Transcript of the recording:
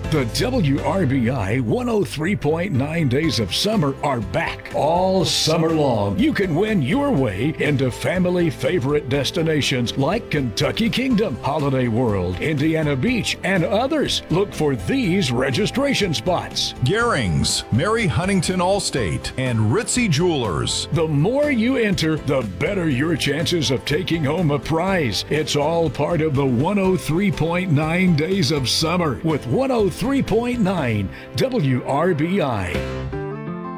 The WRBI 103.9 Days of Summer are back all summer long. You can win your way into family favorite destinations like Kentucky Kingdom, Holiday World, Indiana Beach, and others. Look for these registration spots. Garings, Mary Huntington Allstate, and Ritzy Jewelers. The more you enter, the better your chances of taking home a prize. It's all part of the 103.9 Days of Summer with 103.9 WRBI.